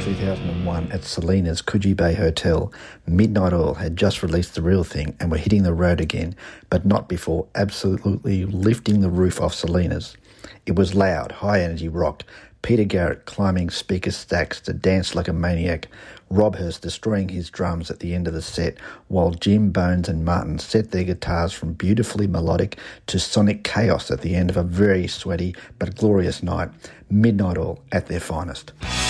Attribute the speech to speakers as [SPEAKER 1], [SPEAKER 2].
[SPEAKER 1] 2001 at Selena's Coogee Bay Hotel, Midnight Oil had just released The Real Thing and were hitting the road again, but not before absolutely lifting the roof off Selena's. It was loud, high-energy rock, Peter Garrett climbing speaker stacks to dance like a maniac, Rob Hurst destroying his drums at the end of the set, while Jim, Bones and Martin set their guitars from beautifully melodic to sonic chaos at the end of a very sweaty but glorious night. Midnight Oil at their finest.